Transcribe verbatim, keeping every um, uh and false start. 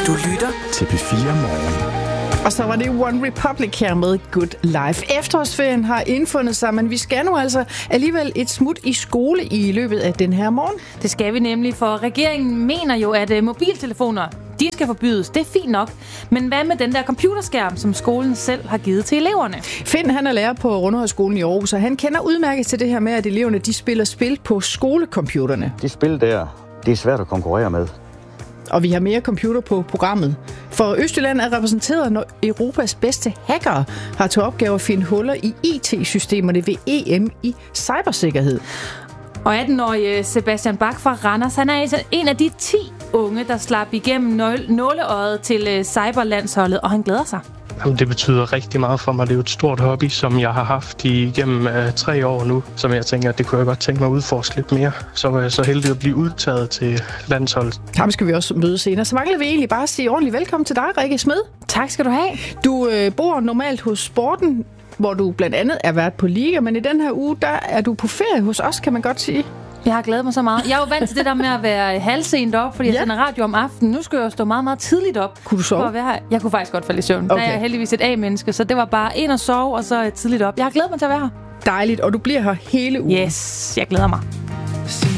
Du lytter til P fire Morgen. Og så var det One Republic her med Good Life. Efterårsferien har indfundet sig, men vi skal nu altså alligevel et smut i skole i løbet af den her morgen. Det skal vi nemlig, for regeringen mener jo, at mobiltelefoner, de skal forbydes. Det er fint nok. Men hvad med den der computerskærm, som skolen selv har givet til eleverne? Finn, han er lærer på Rundhøjskolen i Aarhus, og han kender udmærket til det her med, at eleverne de spiller spil på skolecomputerne. De spil der, det er svært at konkurrere med. Og vi har mere computer på programmet. For Østjylland er repræsenteret, når Europas bedste hackere har til opgave at finde huller i I T-systemerne ved E M i cybersikkerhed. Og atten-årige Sebastian Bach fra Randers, han er altså en af de ti unge, der slap igennem nåleøjet til cyberlandsholdet, og han glæder sig. Jamen, det betyder rigtig meget for mig. Det er jo et stort hobby, som jeg har haft igennem uh, tre år nu, som jeg tænker, at det kunne jeg godt tænke mig at udforske lidt mere. Så var jeg så heldig at blive udtaget til landsholdet. Ham skal vi også møde senere. Så mangler vi egentlig bare at sige ordentligt velkommen til dig, Rikke Smed. Tak skal du have. Du øh, bor normalt hos Sporten, hvor du blandt andet er vært på Liga, men i den her uge, der er du på ferie hos os, kan man godt sige. Jeg har glædet mig så meget. Jeg er jo vant til det der med at være halvsent op, fordi ja. jeg sender radio om aftenen. Nu skal jeg stå meget, meget tidligt op. Kunne du sove? For at være her. Jeg kunne faktisk godt falde i søvn. Okay. Der er jeg heldigvis et A-menneske, så det var bare ind og sove, og så tidligt op. Jeg har glædet mig til at være her. Dejligt, og du bliver her hele ugen. Yes, jeg glæder mig.